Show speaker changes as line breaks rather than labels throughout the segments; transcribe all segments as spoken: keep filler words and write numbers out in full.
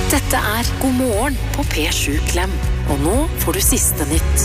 Dette er God morgen på P sju Klem, og nå får du siste nytt.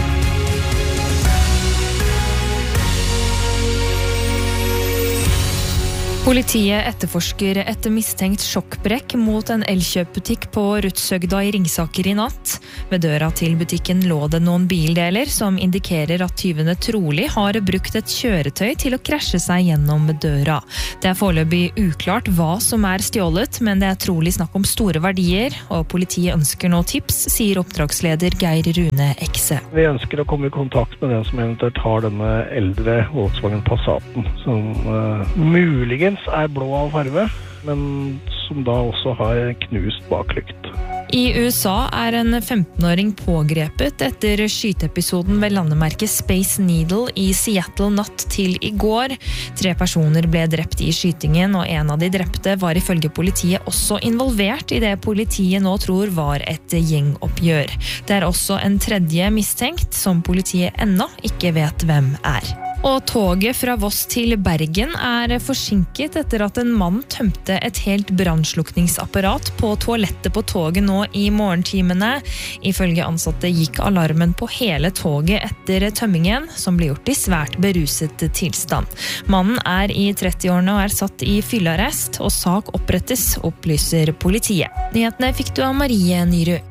Politiet etterforsker et mistenkt sjokkbrekk mot en elkjøpbutikk på Rudshøgda i Ringsaker i natt. Ved døra til butikken lå det noen bildeler som indikerer at tyvene trolig har brukt et kjøretøy til å krasje seg gjennom døra. Det er foreløpig uklart hva som er stjålet, men det er trolig snakk om store verdier, og politiet ønsker nå tips, sier oppdragsleder Geir Rune Ekse.
Vi ønsker å komme i kontakt med den som eventuelt har denne eldre Volkswagen Passaten, som uh, muligens er blå av farve, men som da også har knust baklykt.
I U S A er en femtenåring pågrepet etter skyteepisoden ved landemerket Space Needle i Seattle natt til i går. Tre personer ble drept i skytingen, og en av de drepte var ifølge politiet også involvert i det politiet nå tror var et gjengoppgjør. Det er også en tredje mistenkt som politiet ennå ikke vet hvem er. Og toget fra Voss til Bergen er forsinket etter at en mann tømte et helt brannslukningsapparat på toalettet på toget nå i morgentimene. Ifølge ansatte gikk alarmen på hele toget etter tømmingen, som ble gjort i svært beruset tilstand. Mannen er i trettiårene og er satt i fyllearrest, og sak opprettes, opplyser politiet. Nyhetene fikk du av Marie Nyrud.